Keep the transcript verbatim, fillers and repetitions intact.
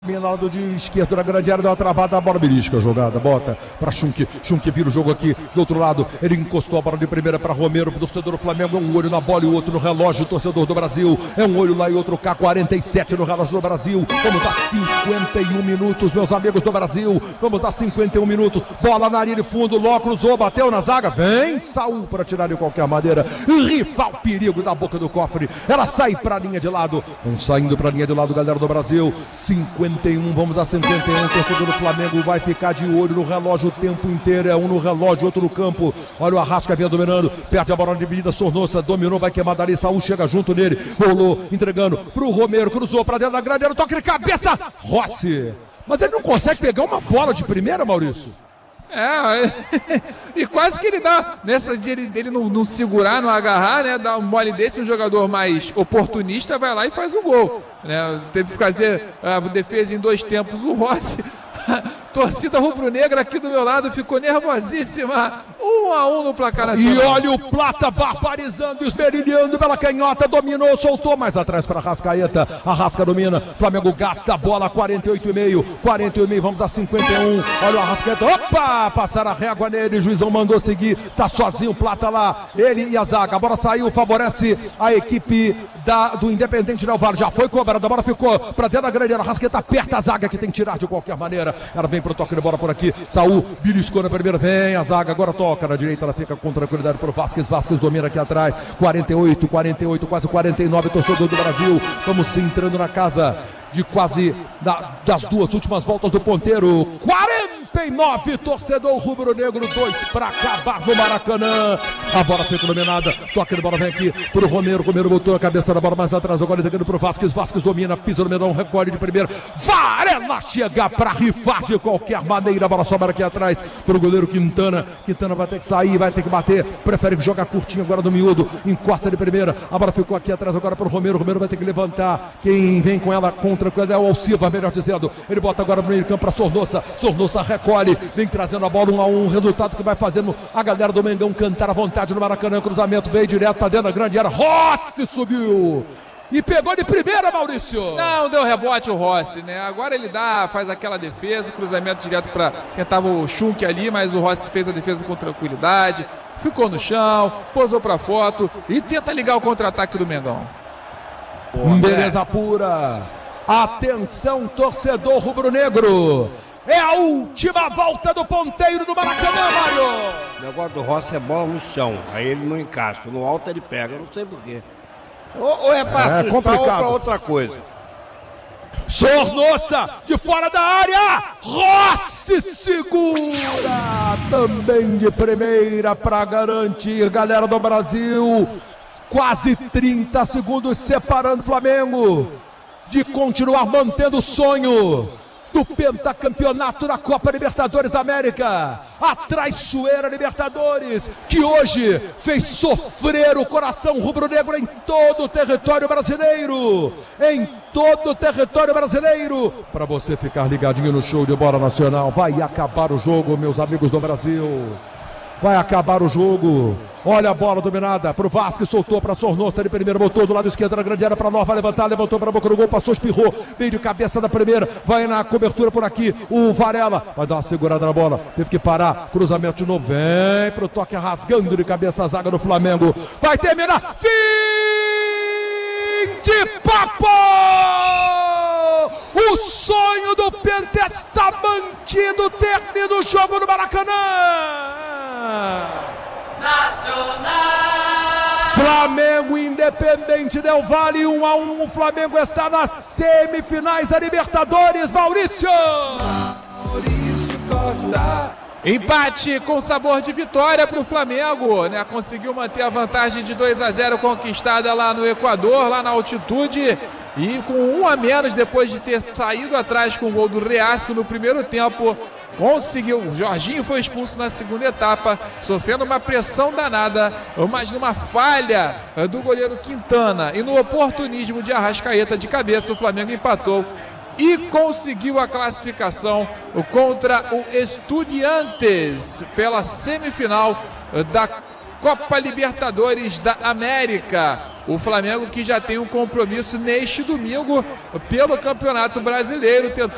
Lado de esquerdo na grande área, dá uma travada, a bola belisca a jogada, bota para Schunk, Schunk vira o jogo aqui do outro lado, ele encostou a bola de primeira para Romero, pro torcedor do Flamengo, é um olho na bola e o outro no relógio, torcedor do Brasil, é um olho lá e outro cá, quarenta e sete no relógio do Brasil, vamos a cinquenta e um minutos, meus amigos do Brasil, vamos a cinquenta e um minutos, bola na linha de fundo, Ló cruzou, bateu na zaga, vem Saul para tirar de qualquer maneira, rifar o perigo da boca do cofre, ela sai para a linha de lado, vão saindo para a linha de lado, galera do Brasil, cinquenta e um, vamos a cinquenta e um, o torcedor do Flamengo vai ficar de olho no relógio o tempo inteiro, é um no relógio, outro no campo, olha o Arrasca vinha dominando, perde a bola dividida, Sornosa dominou, vai queimar dali, Saul chega junto nele, rolou, entregando pro Romero, cruzou para dentro da grande área, toque de cabeça, Rossi, mas ele não consegue pegar uma bola de primeira, Maurício? É, e quase que ele dá, nessa de ele, dele não, não segurar, não agarrar, né, dá um mole desse, um jogador mais oportunista vai lá e faz o gol, né, teve que fazer a defesa em dois tempos, o Rossi, torcida rubro-negra aqui do meu lado ficou nervosíssima, um a um no placar nacional. E olha o Plata barbarizando, esmerilhando pela canhota, dominou, soltou, mais atrás para Arrascaeta, Arrasca domina, Flamengo gasta a bola, quarenta e oito e meio, quarenta e oito e meio, vamos a cinquenta e um, olha o Arrascaeta, opa, passaram a régua nele, o juizão mandou seguir, tá sozinho o Plata lá, ele e a zaga, a bola saiu, favorece a equipe da, do Independente Del Valle, já foi cobrada, a bola ficou para dentro da grande área, Arrascaeta aperta a zaga que tem que tirar de qualquer maneira, ela vem pro toque de bola por aqui, Saul beliscou na primeira, vem a zaga, agora toca na direita, ela fica com tranquilidade pro Vasquez, Vasquez domina aqui atrás, quarenta e oito, quarenta e oito, quase quarenta e nove, torcedor do Brasil, vamos se entrando na casa de quase da, das duas últimas voltas do ponteiro, quarenta e nove, torcedor rubro-negro, dois para acabar no Maracanã, a bola fica dominada, toque de bola vem aqui pro Romero, Romero botou a cabeça da bola mais atrás, agora entregando pro Vasquez, Vasquez domina, pisa no medão, recolhe de primeira, Varela chega para rifar de qualquer maneira, a bola sobra aqui atrás pro goleiro Quintana, Quintana vai ter que sair, vai ter que bater, prefere jogar curtinho agora no miúdo, encosta de primeira, a bola ficou aqui atrás agora pro Romero, Romero vai ter que levantar, quem vem com ela com tranquilidade é o Alciva, melhor dizendo, ele bota agora no meio campo para Sornosa, Sornosa recolhe, vem trazendo a bola um a um, resultado que vai fazendo a galera do Mengão cantar à vontade no Maracanã, cruzamento veio direto para dentro da grande área, Rossi subiu e pegou de primeira, Maurício. Não, deu rebote o Rossi, né? Agora ele dá, faz aquela defesa, cruzamento direto para tentava o Schunk ali, mas o Rossi fez a defesa com tranquilidade, ficou no chão, posou para foto e tenta ligar o contra-ataque do Mengão. Boa, beleza pura. Atenção, torcedor rubro-negro. É a última volta do ponteiro do Maracanã, Mário. O negócio do Rossi é bola no chão, aí ele não encaixa, no alto ele pega, eu não sei porquê. Ou, ou é para é complicado ou para outra coisa. Sornosa de fora da área, Rossi segura, também de primeira para garantir, galera do Brasil, quase trinta segundos separando o Flamengo de continuar mantendo o sonho do pentacampeonato da Copa Libertadores da América, a traiçoeira Libertadores, que hoje fez sofrer o coração rubro-negro em todo o território brasileiro, em todo o território brasileiro, para você ficar ligadinho no show de bola nacional, vai acabar o jogo, meus amigos do Brasil. Vai acabar o jogo. Olha a bola dominada pro Vasquez, soltou para Sornosa de primeira, botou do lado esquerdo na grande área para Nova, vai levantar, levantou para a boca do gol, passou, espirrou, veio de cabeça da primeira, vai na cobertura por aqui, o Varela vai dar uma segurada na bola, teve que parar, cruzamento de novo, vem pro toque rasgando de cabeça a zaga do Flamengo, vai terminar, fim de papo! O sonho do Penta está mantido, termina o jogo no Maracanã! Nacional! Flamengo Independente Del Valle, um a um, o Flamengo está nas semifinais da Libertadores, Maurício! Maurício Costa. Empate com sabor de vitória para o Flamengo, né? Conseguiu manter a vantagem de dois a zero conquistada lá no Equador, lá na altitude, e com um a menos depois de ter saído atrás com o gol do Reasco no primeiro tempo, conseguiu. O Jorginho foi expulso na segunda etapa, sofrendo uma pressão danada, mas numa falha do goleiro Quintana e no oportunismo de Arrascaeta de cabeça, o Flamengo empatou e conseguiu a classificação contra o Estudiantes pela semifinal da Copa Libertadores da América. O Flamengo que já tem um compromisso neste domingo pelo Campeonato Brasileiro, tentando